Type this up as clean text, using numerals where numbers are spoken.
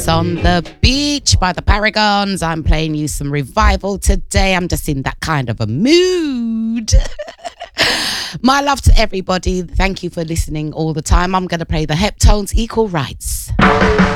Dance on the Beach by the Paragons. I'm playing you some Revival today. I'm just in that kind of a mood. My love to everybody. Thank you for listening all the time. I'm going to play the Heptones, Equal Rights.